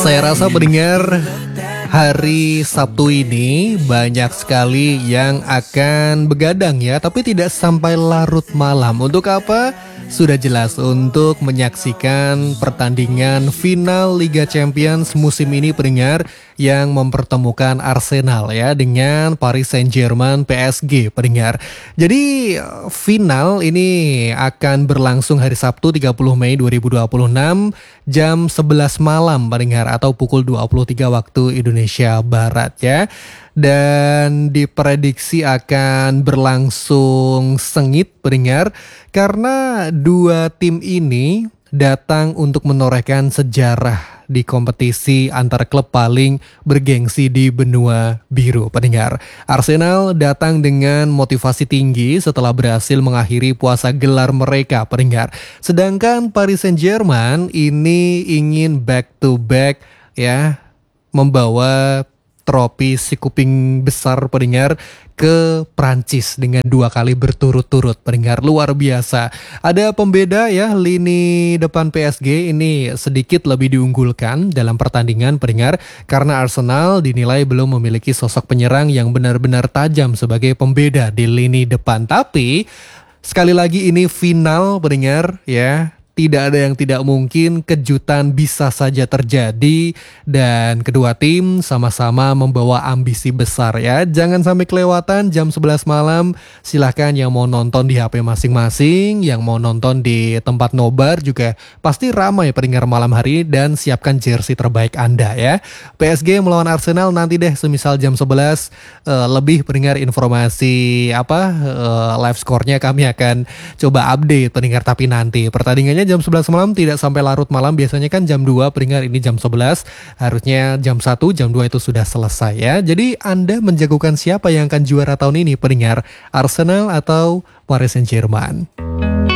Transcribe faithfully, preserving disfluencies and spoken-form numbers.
Saya rasa pendengar, hari Sabtu ini banyak sekali yang akan begadang ya, tapi tidak sampai larut malam. Untuk apa? Sudah jelas, untuk menyaksikan pertandingan final Liga Champions musim ini pendengar, yang mempertemukan Arsenal ya dengan Paris Saint-Germain P S G pendengar. Jadi final ini akan berlangsung hari Sabtu tiga puluh Mei dua ribu dua puluh enam jam sebelas malam pendengar, atau pukul dua puluh tiga waktu Indonesia Barat ya. Dan diprediksi akan berlangsung sengit pendengar, karena dua tim ini datang untuk menorehkan sejarah di kompetisi antar klub paling bergengsi di benua biru pendengar. Arsenal datang dengan motivasi tinggi setelah berhasil mengakhiri puasa gelar mereka pendengar. Sedangkan Paris Saint-Germain ini ingin back to back ya, membawa trofi si kuping besar pendengar ke Prancis dengan dua kali berturut-turut pendengar. Luar biasa. Ada pembeda ya, lini depan P S G ini sedikit lebih diunggulkan dalam pertandingan pendengar, karena Arsenal dinilai belum memiliki sosok penyerang yang benar-benar tajam sebagai pembeda di lini depan. Tapi sekali lagi ini final pendengar ya, tidak ada yang tidak mungkin, kejutan bisa saja terjadi, dan kedua tim sama-sama membawa ambisi besar ya. Jangan sampai kelewatan jam sebelas malam. Silahkan yang mau nonton di H P masing-masing, yang mau nonton di tempat nobar juga pasti ramai pendengar malam hari, dan siapkan jersey terbaik Anda ya. P S G melawan Arsenal nanti deh semisal jam sebelas, uh, lebih pendengar informasi apa uh, live score-nya kami akan coba update pendengar, tapi nanti pertandingannya jam sebelas malam, tidak sampai larut malam. Biasanya kan jam dua pendengar, ini jam sebelas. Harusnya jam satu, jam dua itu sudah selesai ya. Jadi Anda menjagokan siapa yang akan juara tahun ini pendengar? Arsenal atau Paris Saint-Germain?